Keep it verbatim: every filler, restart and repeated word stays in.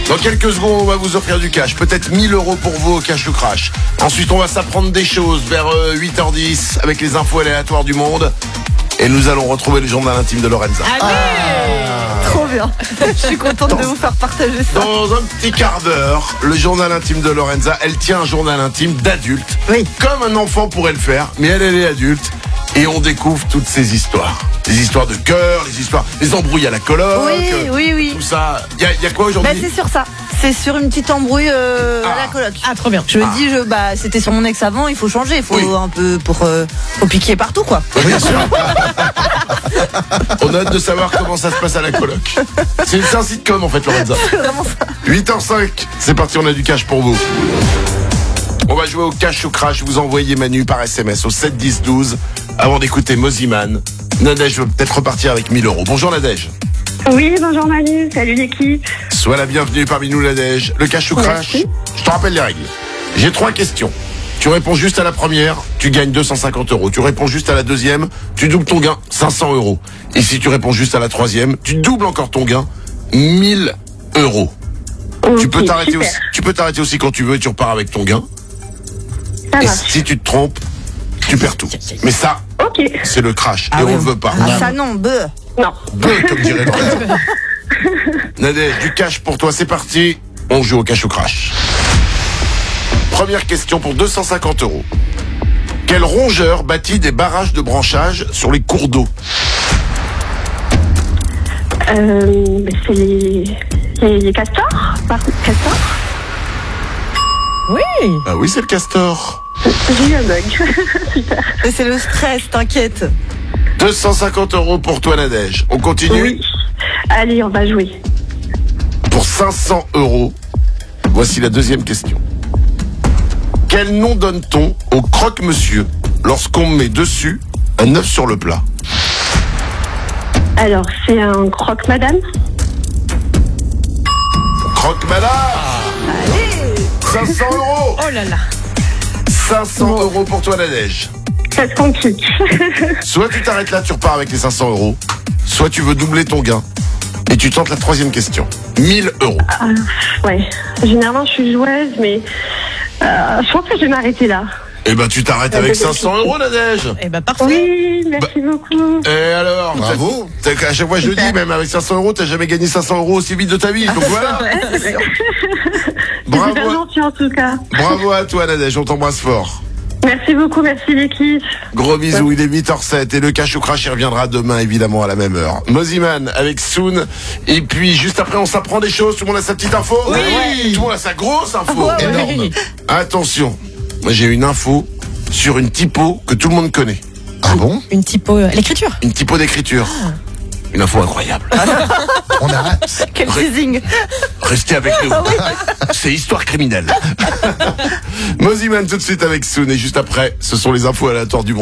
Dans quelques secondes, on va vous offrir du cash. Peut-être mille euros pour vous au Cash ou Crash. Ensuite, on va s'apprendre des choses vers euh, huit heures dix avec les infos aléatoires du monde. Et nous allons retrouver le journal intime de Lorenza. Allez Ah. Trop bien. Je suis contente de vous faire partager ça. Dans un petit quart d'heure, le journal intime de Lorenza. Elle tient un journal intime d'adulte. Oui. Comme un enfant pourrait le faire, mais elle, elle est adulte. Et on découvre toutes ces histoires. Les histoires de cœur, les histoires, les embrouilles à la coloc. Oui, oui, oui. Tout ça. Il y, a- y a quoi Bah, aujourd'hui? c'est sur ça. C'est sur une petite embrouille euh, Ah. à la coloc. Ah, trop bien. Je me Ah. dis, je, bah, c'était sur mon ex avant, il faut changer, il faut Oui. un peu pour euh, faut piquer partout, quoi. Bien sûr. On a hâte de savoir comment ça se passe à la coloc. C'est c'est un sitcom en fait, Lorenza. C'est vraiment ça. huit heures cinq, c'est parti, on a du cash pour vous. On va jouer au cash ou crash. Vous envoyez Manu par S M S au sept dix douze avant d'écouter Moziman. Nadège veut peut-être repartir avec mille euros. Bonjour Nadège. Oui, bonjour Manu, salut l'équipe. Sois la bienvenue parmi nous Nadège. Le cash ou crash, Merci. je te rappelle les règles. J'ai trois questions. Tu réponds juste à la première, tu gagnes deux cent cinquante euros. Tu réponds juste à la deuxième, tu doubles ton gain, cinq cents euros. Et si tu réponds juste à la troisième, tu doubles encore ton gain, mille euros. Ok, Tu peux t'arrêter super. aussi, tu peux t'arrêter aussi quand tu veux et tu repars avec ton gain. Ça Et marche. si tu te trompes, tu perds tout. Mais ça, Ok, c'est le crash. Ah et oui. on le veut pas. Ah, ça non, beuh. non. Deux, comme dirait Lorenza. Nadège, du cash pour toi, c'est parti. On joue au cash ou crash. Première question pour deux cent cinquante euros. Quel rongeur bâtit des barrages de branchage sur les cours d'eau? Euh, ben, c'est les, les, les castors par castors. Oui. Ah oui, c'est le castor. J'ai eu un bug. Super. Mais c'est le stress, t'inquiète. deux cent cinquante euros pour toi, Nadège. On continue. Oui. Allez, on va jouer. Pour cinq cents euros, voici la deuxième question. Quel nom donne-t-on au croque-monsieur lorsqu'on met dessus un œuf sur le plat? Alors, c'est un croque-madame. Croque-madame. cinq cents euros. Oh là là. cinq cents euros pour toi, Nadège. Ça se complique. Soit tu t'arrêtes là, tu repars avec les cinq cents euros. Soit tu veux doubler ton gain. Et tu tentes la troisième question. mille euros. Ah, ouais. Généralement, je suis joueuse, mais euh, je pense que je vais m'arrêter là. Eh ben, tu t'arrêtes avec cinq cents euros, Nadège. Eh ben, parfait. Oui, merci beaucoup. Et alors? Bravo. t'as- t'as- À chaque fois, je le dis, même avec cinq cents euros, t'as jamais gagné cinq cents euros aussi vite de ta vie. Donc voilà. C'est super Bravo, gentil en tout cas. bravo à toi, Nadège. On t'embrasse fort. Merci beaucoup, merci l'équipe. Gros bisous, il est huit heures sept et le cash ou crash il reviendra demain évidemment à la même heure. Moziman avec Soon et puis juste après on s'apprend des choses, tout le monde a sa petite info? Oui. Tout le monde a sa grosse info. Ouais, Énorme. Oui. Attention, moi j'ai une info sur une typo que tout le monde connaît. Ah bon? Une typo. euh, L'écriture. Une typo d'écriture. Une info incroyable. On arrête. Quel teasing. Restez avec nous. C'est histoire criminelle. Moziman tout de suite avec Soon et juste après, ce sont les infos aléatoires du monde.